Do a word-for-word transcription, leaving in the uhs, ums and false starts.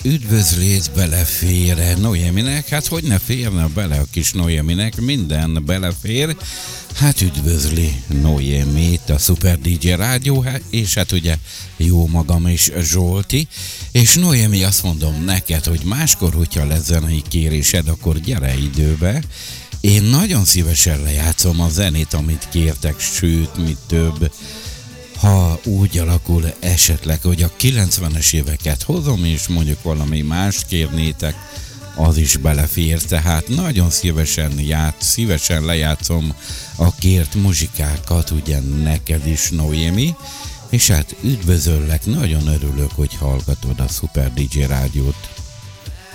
Üdvözlét belefér Noéminek, hát hogy ne férne bele a kis Noéminek, minden belefér. Hát üdvözli Noémit a Super dé dzsé Rádió, és hát ugye jó magam is, Zsolti. És Noémi, azt mondom neked, hogy máskor, hogyha lesz zenei kérésed, akkor gyere időbe. Én nagyon szívesen lejátszom a zenét, amit kértek, sőt, mit több. Ha úgy alakul esetleg, hogy a kilencvenes éveket hozom, és mondjuk valami mást kérnétek, az is belefér, tehát nagyon szívesen ját, szívesen lejátszom a kért muzsikákat, ugye neked is, Noémi, és hát üdvözöllek, nagyon örülök, hogy hallgatod a Super dé dzsé Rádiót.